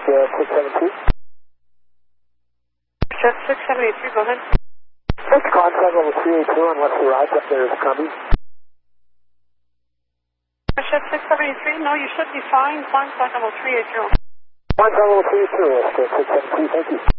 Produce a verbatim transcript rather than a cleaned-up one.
uh, six seventy-two. Jet six seventy-three, go ahead. Let's contact level three eighty-two unless the ride up there is coming. Jet six seventy-three, no, you should be fine. Contact level three eighty. Contact level three eighty-two, uh, six seventy-two, thank you.